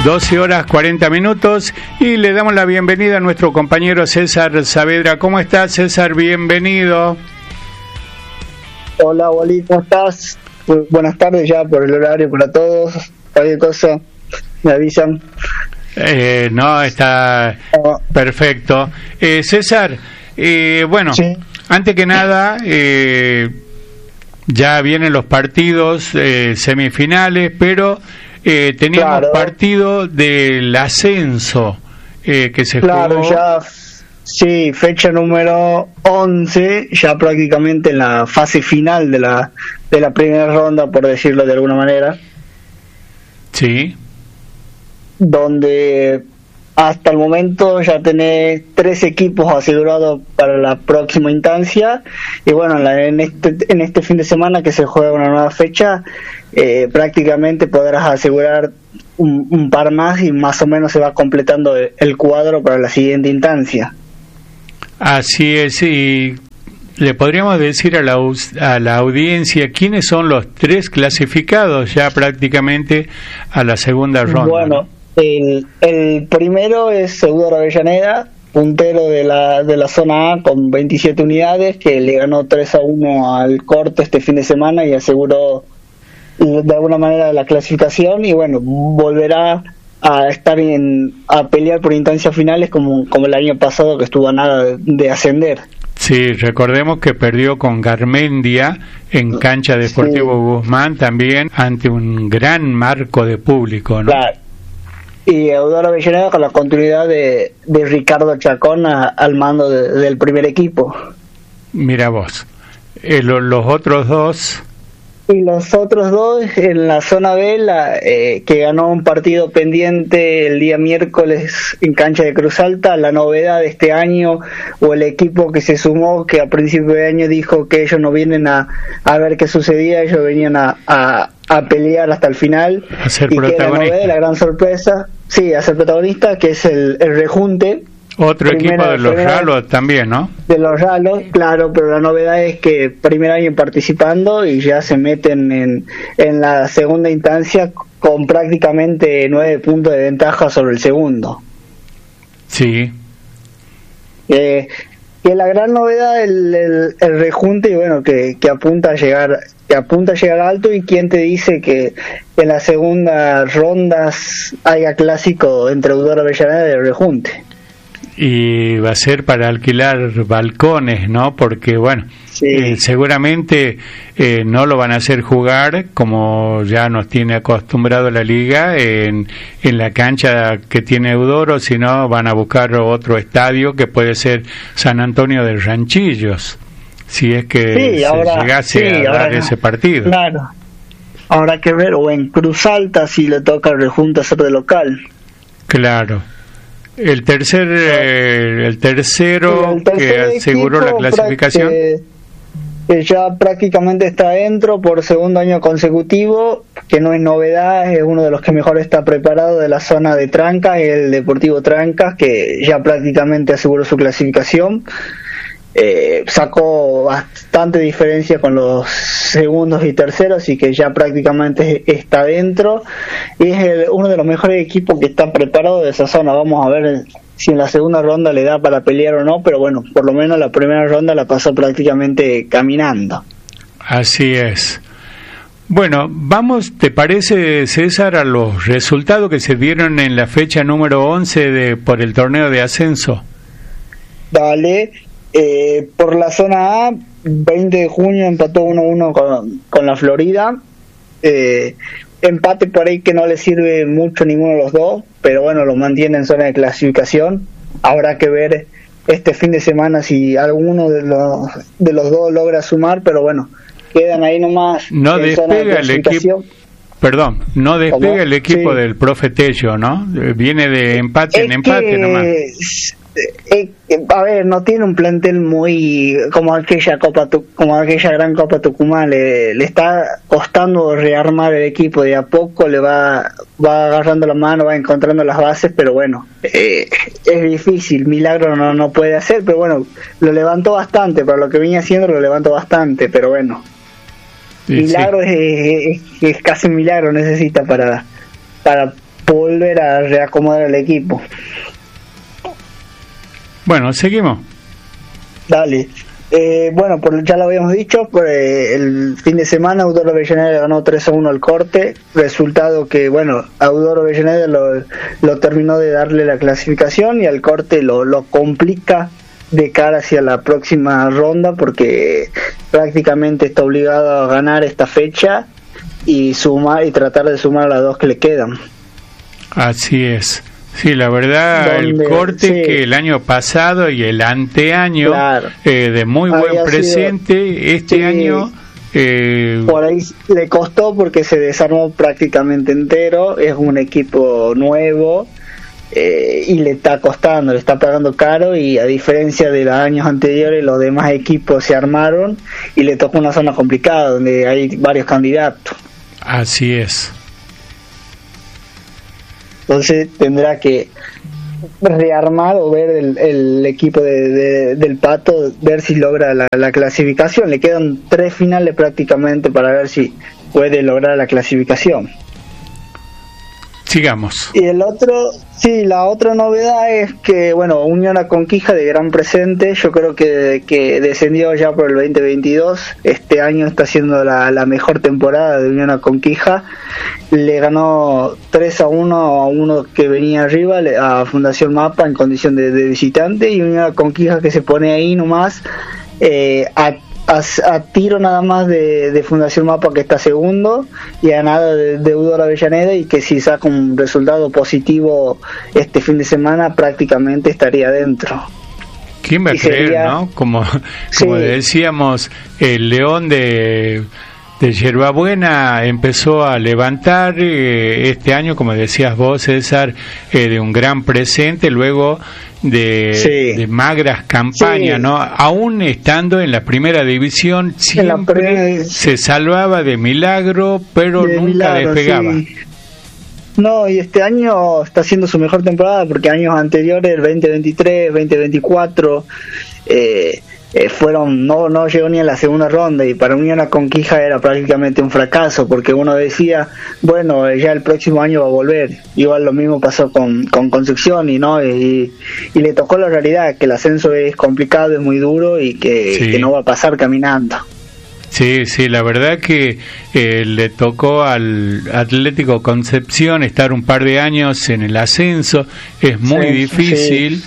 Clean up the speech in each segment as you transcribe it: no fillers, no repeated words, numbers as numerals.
12 horas 40 minutos y le damos la bienvenida a nuestro compañero César Saavedra. ¿Cómo estás, César? Bienvenido. Hola, Wally, ¿cómo estás? Buenas tardes ya por el horario para todos. Cualquier cosa me avisan. No, está perfecto. César, bueno, sí. Antes que nada, ya vienen los partidos semifinales, pero teníamos partido del ascenso que se jugó. Ya, sí, fecha número 11, ya prácticamente en la fase final de la primera ronda, por decirlo de alguna manera. Sí. Donde hasta el momento ya tenés 3 equipos asegurados para la próxima instancia, y bueno, en este fin de semana que se juega una nueva fecha, prácticamente podrás asegurar un par más y más o menos se va completando el cuadro para la siguiente instancia. Así es, y le podríamos decir a la audiencia quiénes son los 3 clasificados ya prácticamente a la segunda ronda. Bueno, el primero es Eudoro Avellaneda, puntero de la zona A con 27 unidades, que le ganó 3-1 al Corte este fin de semana y aseguró de alguna manera la clasificación, y bueno, volverá a estar a pelear por instancias finales como el año pasado, que estuvo a nada de ascender. Sí, recordemos que perdió con Garmendia en cancha de Deportivo Guzmán, también ante un gran marco de público, ¿no? Claro. Y Eudoro Avellaneda con la continuidad de Ricardo Chacón al mando del primer equipo. Mira vos, los otros dos... Y los otros dos en la zona B, que ganó un partido pendiente el día miércoles en cancha de Cruz Alta, la novedad de este año, o el equipo que se sumó, que a principio de año dijo que ellos no vienen a ver qué sucedía, ellos venían a pelear hasta el final, a ser y protagonista. Que la novedad, la gran sorpresa, sí, a ser protagonista, que es el Rejunte. Otro equipo de los Ralos también, ¿no? De los Ralos, claro, pero la novedad es que primer año participando y ya se meten en la segunda instancia con prácticamente 9 puntos de ventaja sobre el segundo. Sí. Que la gran novedad el Rejunte, y bueno, que apunta a llegar alto, y quién te dice que en las segundas rondas haya clásico entre Eudoro Avellaneda y el Rejunte. Y va a ser para alquilar balcones, ¿no? Porque, bueno, sí. Seguramente no lo van a hacer jugar como ya nos tiene acostumbrado la liga en la cancha que tiene Eudoro, sino van a buscar otro estadio que puede ser San Antonio de Ranchillos, si es que llegase a dar ese partido. Claro, habrá que ver, o en Cruz Alta si le toca al Rejunte hacer de local. Claro. El tercero que aseguró la clasificación, que ya prácticamente está dentro por segundo año consecutivo, que no es novedad, es uno de los que mejor está preparado de la zona de Trancas, el Deportivo Trancas, que ya prácticamente aseguró su clasificación. Sacó bastante diferencia con los segundos y terceros, así que ya prácticamente está dentro, y es uno de los mejores equipos que está preparado de esa zona. Vamos a ver si en la segunda ronda le da para pelear o no, pero bueno, por lo menos la primera ronda la pasó prácticamente caminando. Así es. Bueno, vamos, ¿te parece, César, a los resultados que se dieron en la fecha número 11 por el torneo de ascenso? Dale. Por la zona A, 20 de junio empató 1-1 con la Florida. Empate por ahí que no le sirve mucho ninguno de los dos, pero bueno, lo mantiene en zona de clasificación. Habrá que ver este fin de semana si alguno de los dos logra sumar, pero bueno, quedan ahí nomás. No despega el equipo. Perdón, no despega el equipo del profe Tello, ¿no? Viene de empate en empate nomás. A ver, no tiene un plantel muy como aquella gran Copa Tucumán. Le está costando rearmar el equipo de a poco, le va agarrando la mano, va encontrando las bases, pero bueno, es difícil. Milagro no puede hacer, pero bueno, lo levantó bastante, para lo que venía haciendo lo levantó bastante, pero bueno, sí, milagro sí. Es casi un milagro necesita para volver a reacomodar el equipo. Bueno, seguimos. Dale. Bueno, ya lo habíamos dicho, el fin de semana Audoro Avellaneda ganó 3-1 al Corte, resultado que, bueno, Audoro Avellaneda lo terminó de darle la clasificación y al Corte lo complica de cara hacia la próxima ronda porque prácticamente está obligado a ganar esta fecha y tratar de sumar las dos que le quedan. Así es. Sí, la verdad, el Corte que el año pasado y el anteaño, claro, de muy buen presente, año... por ahí le costó porque se desarmó prácticamente entero, es un equipo nuevo y le está costando, le está pagando caro, y a diferencia de los años anteriores los demás equipos se armaron y le tocó una zona complicada donde hay varios candidatos. Así es. Entonces tendrá que rearmar o ver el equipo del Pato, ver si logra la clasificación. Le quedan 3 finales prácticamente para ver si puede lograr la clasificación. Sigamos. Y la otra novedad es que, bueno, Unión Aconquija de gran presente, yo creo que descendió ya por el 2022, este año está siendo la mejor temporada de Unión Aconquija, le ganó 3-1 a uno que venía arriba, a Fundación Mapa en condición de visitante, y Unión Aconquija que se pone ahí nomás, a tiro nada más de Fundación Mapa que está segundo, y a nada de Audoro Avellaneda, y que si saca un resultado positivo este fin de semana prácticamente estaría dentro. ¿Quién va a creer, no? Como decíamos, el León de Yerbabuena empezó a levantar este año, como decías vos, César, de un gran presente, luego de magras campañas, ¿no? Aún estando en la primera división, siempre se salvaba de milagro, pero nunca despegaba. Sí. No, y este año está siendo su mejor temporada, porque años anteriores, el 2023, 2024, no llegó ni a la segunda ronda, y para Unión Aconquija era prácticamente un fracaso, porque uno decía, bueno, ya el próximo año va a volver. Igual lo mismo pasó con Concepción, y le tocó la realidad, que el ascenso es complicado, es muy duro, y que no va a pasar caminando. Sí, la verdad que le tocó al Atlético Concepción estar un par de años en el ascenso, es muy difícil.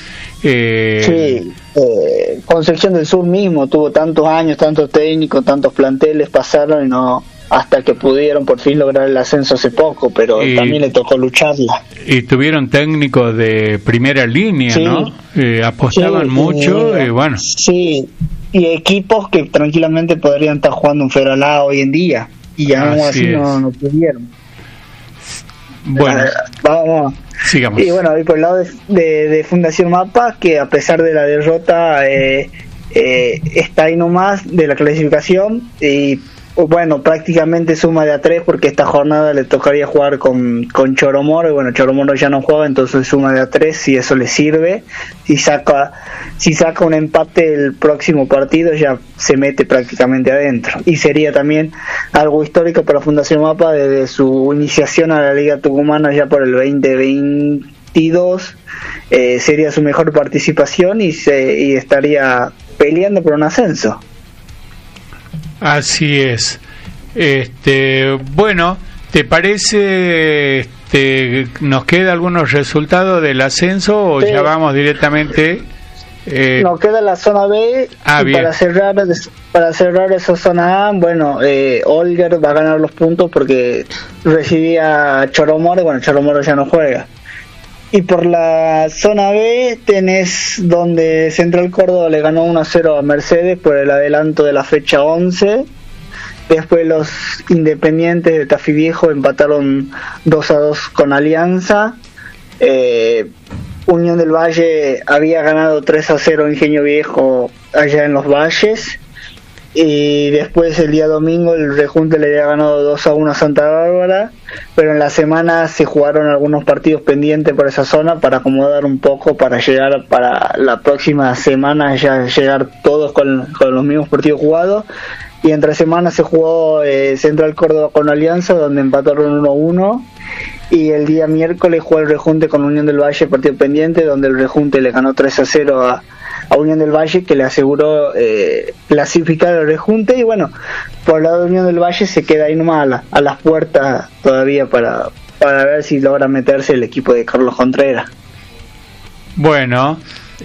Concepción del Sur mismo tuvo tantos años, tantos técnicos, tantos planteles, pasaron y no, hasta que pudieron por fin lograr el ascenso hace poco, pero también le tocó lucharla. Y tuvieron técnicos de primera línea, ¿no? Apostaban mucho, bueno. Sí, y equipos que tranquilamente podrían estar jugando un Federal A hoy en día, y aún así no pudieron. Bueno, vamos. Sigamos. Y bueno, y por el lado de Fundación Mapa, que a pesar de la derrota está ahí nomás de la clasificación, y bueno, prácticamente suma de a 3, porque esta jornada le tocaría jugar con Choromoro, y bueno, Choromoro ya no juega, entonces suma de a 3, si eso le sirve. Si saca un empate el próximo partido, ya se mete prácticamente adentro, y sería también algo histórico para Fundación Mapa desde su iniciación a la Liga Tucumana ya por el 2022. Sería su mejor participación y estaría peleando por un ascenso. Así es. Bueno, ¿te parece nos queda algunos resultados del ascenso o ya vamos directamente? Nos queda la zona B, y para cerrar esa zona A, bueno, Olger va a ganar los puntos porque recibía Choromoro, y bueno, Choromoro ya no juega. Y por la zona B tenés donde Central Córdoba le ganó 1-0 a Mercedes por el adelanto de la fecha 11. Después los Independientes de Tafí Viejo empataron 2-2 con Alianza. Unión del Valle había ganado 3-0 Ingenio Viejo allá en los Valles. Y después el día domingo el Rejunte le había ganado 2-1 a Santa Bárbara, pero en la semana se jugaron algunos partidos pendientes por esa zona para acomodar un poco, para llegar para la próxima semana ya llegar todos con los mismos partidos jugados. Y entre semanas se jugó Central Córdoba con Alianza, donde empataron 1-1, y el día miércoles jugó el Rejunte con Unión del Valle, partido pendiente, donde el Rejunte le ganó 3-0 a Unión del Valle, que le aseguró clasificar al Rejunte. Y bueno, por el lado de Unión del Valle se queda ahí nomás a las puertas todavía para ver si logra meterse el equipo de Carlos Contreras. Bueno,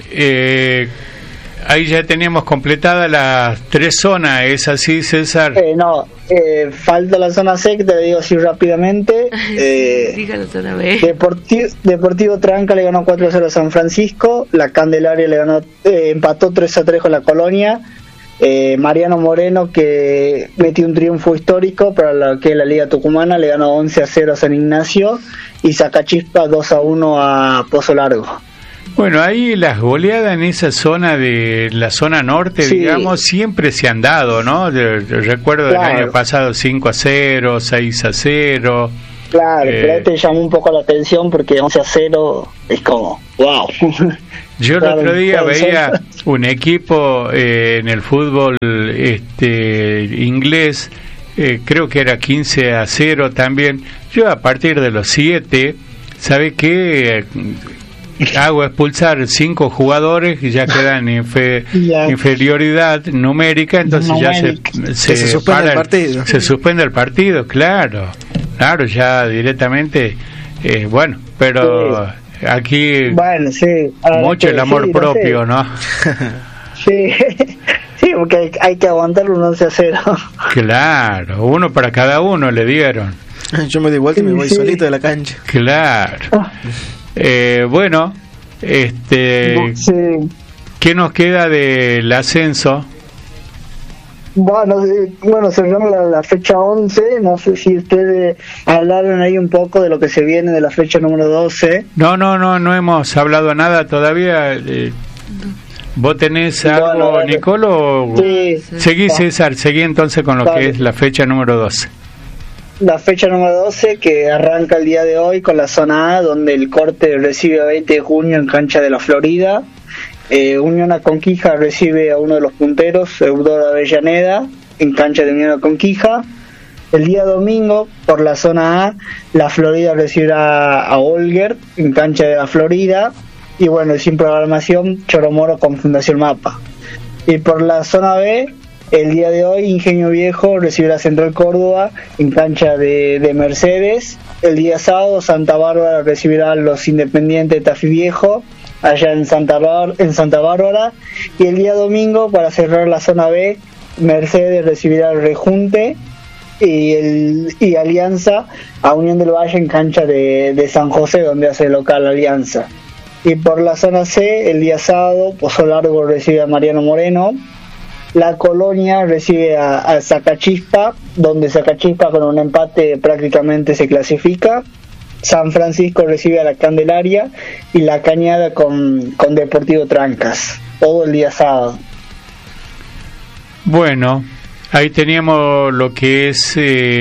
ahí ya teníamos completadas las 3 zonas, ¿es así, César? No, falta la zona C, que te digo así rápidamente. Diga la zona B. Deportivo Tranca le ganó 4-0 a San Francisco, la Candelaria le ganó, empató 3-3 con la Colonia. Mariano Moreno, que metió un triunfo histórico para la que la Liga Tucumana, le ganó 11-0 a San Ignacio, y Sacachispa 2-1 a Pozo Largo. Bueno, ahí las goleadas en esa zona de la zona norte, sí, digamos, siempre se han dado, ¿no? Recuerdo del año pasado 5-0, 6-0. Claro, pero te llamó un poco la atención porque 11-0 es como, wow. Yo el otro día veía un equipo en el fútbol inglés, creo que era 15-0 también. Yo a partir de los 7, ¿sabe qué? Hago expulsar 5 jugadores y ya quedan inferioridad numérica, entonces ya se suspende el partido. Se suspende el partido, claro, ya directamente, bueno, pero sí. Aquí mucho el amor propio, ¿no? Sí, porque hay que aguantar un 11-0. Claro, uno para cada uno le dieron. Yo me doy vuelta y me voy solito de la cancha. Claro. Bueno, ¿qué nos queda del ascenso? Bueno, cerramos la fecha 11, no sé si ustedes hablaron ahí un poco de lo que se viene de la fecha número 12. No hemos hablado nada todavía. ¿Vos tenés algo, Nicolo? Sí. Seguí, César, seguí entonces con lo que es la fecha número 12. La fecha número 12, que arranca el día de hoy con la zona A, donde el Corte recibe a 20 de junio en cancha de la Florida. Unión Aconquija recibe a uno de los punteros, Eudora Avellaneda, en cancha de Unión Aconquija. El día domingo, por la zona A, la Florida recibirá a Olger en cancha de la Florida. Y bueno, sin programación, Choromoro con Fundación Mapa. Y por la zona B, el día de hoy, Ingenio Viejo recibirá a Central Córdoba en cancha de Mercedes. El día sábado, Santa Bárbara recibirá a los Independientes de Tafí Viejo, allá en Santa Bárbara. Y el día domingo, para cerrar la zona B, Mercedes recibirá al Rejunte y Alianza a Unión del Valle en cancha de San José, donde hace local Alianza. Y por la zona C, el día sábado, Pozo Largo recibe a Mariano Moreno. La Colonia recibe a Sacachispa, donde Sacachispa con un empate prácticamente se clasifica. San Francisco recibe a la Candelaria y la Cañada con Deportivo Trancas, todo el día sábado. Bueno, ahí teníamos lo que es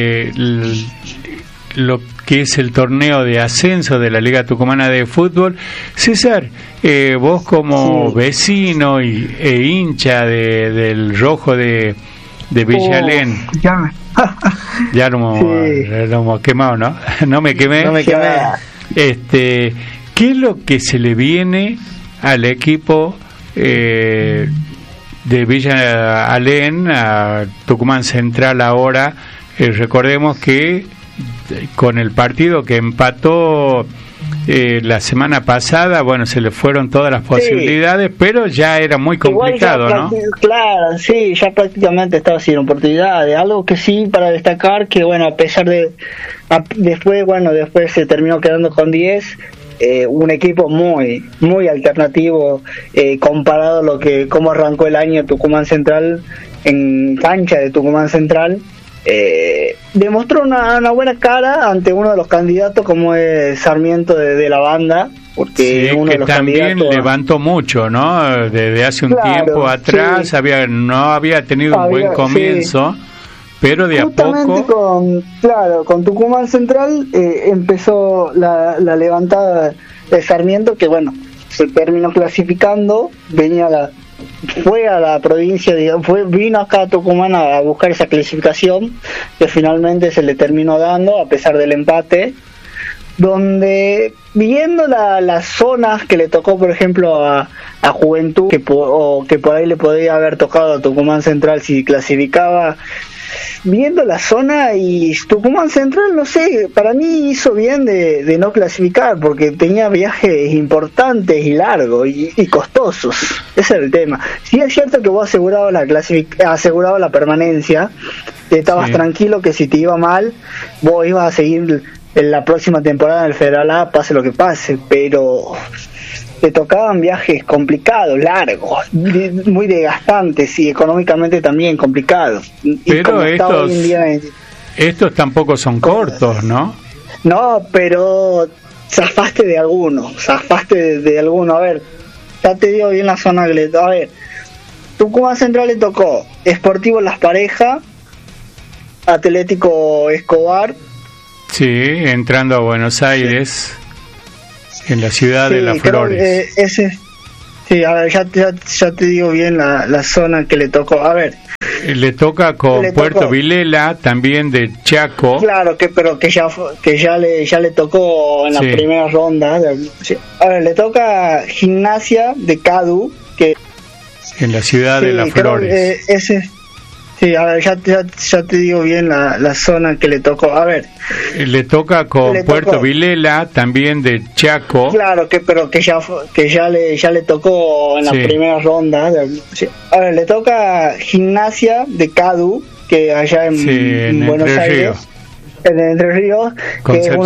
el torneo de ascenso de la Liga Tucumana de Fútbol. César, vos como vecino e hincha del Rojo de Villalén, ya lo hemos quemado, ¿no? No me quemé. ¿Qué es lo que se le viene al equipo de Villalén, a Tucumán Central ahora? Recordemos que con el partido que empató la semana pasada, bueno, se le fueron todas las posibilidades, pero ya era muy complicado, ¿no? Claro, sí, ya prácticamente estaba sin oportunidades. Algo que sí para destacar, que bueno, a pesar de después se terminó quedando con 10, un equipo muy alternativo comparado a cómo arrancó el año Tucumán Central en cancha de Tucumán Central. Demostró una buena cara ante uno de los candidatos como es Sarmiento de la banda, porque sí, uno que de los también candidatos con mucho, ¿no? Desde hace un tiempo atrás sí. no había tenido un buen comienzo, sí. Pero de justamente a poco con Tucumán Central empezó la levantada de Sarmiento, que bueno, se terminó clasificando, fue a la provincia, vino acá a Tucumán a buscar esa clasificación, que finalmente se le terminó dando a pesar del empate, donde viendo las zonas que le tocó, por ejemplo, a Juventud, que por ahí le podría haber tocado a Tucumán Central si clasificaba, viendo la zona, y Tucumán Central, no sé, para mí hizo bien de no clasificar, porque tenía viajes importantes y largos y costosos. Ese es el tema. Sí es cierto que vos asegurabas la permanencia, estabas tranquilo que si te iba mal, vos ibas a seguir en la próxima temporada en el Federal A, pase lo que pase, pero te tocaban viajes complicados, largos, muy desgastantes y económicamente también complicados. Pero estos tampoco son cortos, ¿no? No, pero zafaste de alguno. A ver, ya te digo bien la zona que a ver, Tucumán Central le tocó Sportivo Las Parejas, Atlético Escobar. Sí, entrando a Buenos Aires, en la ciudad de Las Flores. Sí, a ver, ya te digo bien la zona que le tocó. A ver, le toca con Puerto Vilela, también de Chaco. Claro, pero que ya le tocó en la primera ronda. A ver, le toca Gimnasia de Cadu, que en la ciudad de Las Flores. Sí, a ver, ya te digo bien la zona que le tocó. A ver, le toca con Puerto Vilela, también de Chaco. Claro, pero que ya le tocó en la primera ronda. A ver, le toca Gimnasia de Cadu, que allá en Buenos Aires, en Entre Ríos, que